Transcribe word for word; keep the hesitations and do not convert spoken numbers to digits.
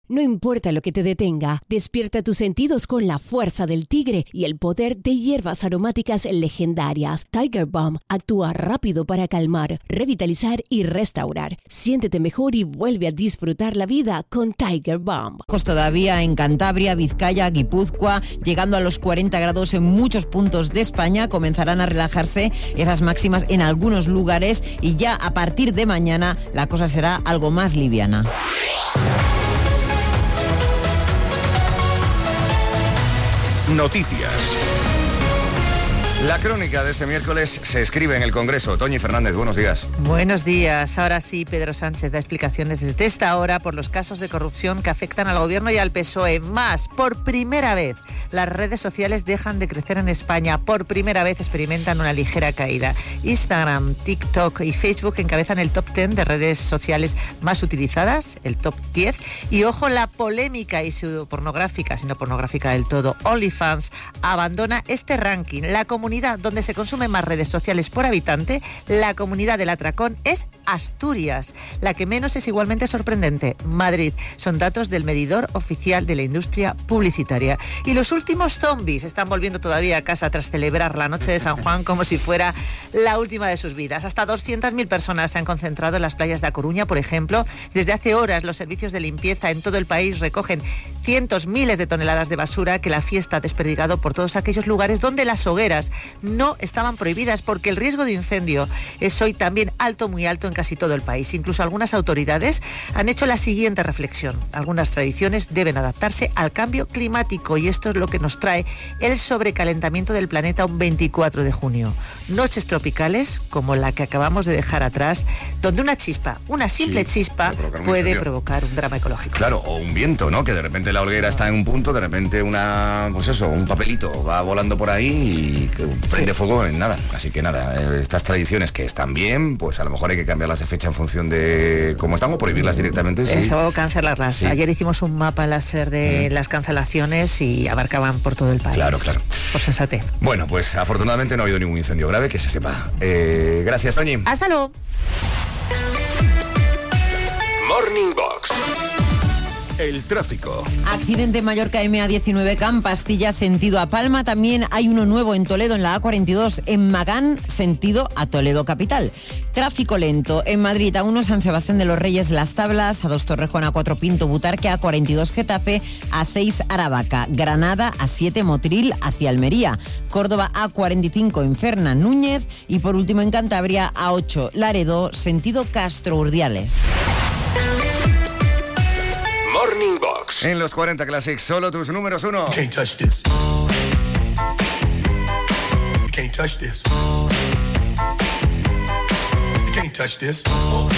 No importa lo que te detenga, despierta tus sentidos con la fuerza del tigre y el poder de hierbas aromáticas legendarias. Tiger Balm actúa rápido para calmar, revitalizar y restaurar. Siéntete mejor y vuelve a disfrutar la vida con Tiger Balm. Todavía en Cantabria, Vizcaya, Guipúzcoa, llegando a los cuarenta grados en muchos puntos de España. Comenzarán a relajarse esas máximas en algunos lugares y ya a partir de mañana la cosa será algo más liviana. Noticias. La crónica de este miércoles se escribe en el Congreso. Toñi Fernández, buenos días. Buenos días. Ahora sí, Pedro Sánchez da explicaciones desde esta hora por los casos de corrupción que afectan al Gobierno y al P S O E. Más, por primera vez, las redes sociales dejan de crecer en España. Por primera vez experimentan una ligera caída. Instagram, TikTok y Facebook encabezan el top diez de redes sociales más utilizadas, el top diez. Y ojo, la polémica y pseudopornográfica, si no pornográfica del todo, OnlyFans abandona este ranking. La comunidad donde se consumen más redes sociales por habitante, la comunidad del atracón, es Asturias. La que menos es igualmente sorprendente, Madrid. Son datos del medidor oficial de la industria publicitaria. Y los últimos zombies están volviendo todavía a casa tras celebrar la noche de San Juan como si fuera la última de sus vidas. Hasta doscientas mil personas se han concentrado en las playas de A Coruña, por ejemplo. Desde hace horas los servicios de limpieza en todo el país recogen cientos, miles de toneladas de basura que la fiesta ha desperdigado por todos aquellos lugares donde las hogueras no estaban prohibidas, porque el riesgo de incendio es hoy también alto, muy alto en casi todo el país. Incluso algunas autoridades han hecho la siguiente reflexión. Algunas tradiciones deben adaptarse al cambio climático y esto es lo que nos trae el sobrecalentamiento del planeta un veinticuatro de junio. Noches tropicales como la que acabamos de dejar atrás, donde una chispa, una simple sí, chispa puede, puede provocar un drama ecológico. Claro, o un viento, ¿no? Que de repente la hoguera está en un punto, de repente una, pues eso, un papelito va volando por ahí y que prende sí. fuego en nada. Así que nada, estas tradiciones que están bien, pues a lo mejor hay que cambiarlas de fecha en función de cómo están o prohibirlas directamente. Sí. Eso, cancelarlas. Sí. Ayer hicimos un mapa láser de mm. las cancelaciones y abarcaban por todo el país. Claro, claro. Por sensatez. Bueno, pues afortunadamente no ha habido ningún incendio grave, que se sepa. Eh, gracias, Toñi. Hasta luego. Morning Box. El tráfico. Accidente en Mallorca M A diecinueve Campastilla, sentido a Palma. También hay uno nuevo en Toledo, en la A cuarenta y dos, en Magán, sentido a Toledo capital. Tráfico lento en Madrid, A uno San Sebastián de los Reyes, Las Tablas, A dos Torrejón, A cuatro Pinto Butarque, A cuarenta y dos Getafe, A seis Aravaca, Granada, A siete Motril hacia Almería, Córdoba A cuarenta y cinco en Ferna Núñez y por último en Cantabria A ocho Laredo, sentido Castro Urdiales. Morning Box. En los cuarenta Classics, solo tus números uno. You can't touch this. You can't touch this. You can't touch this.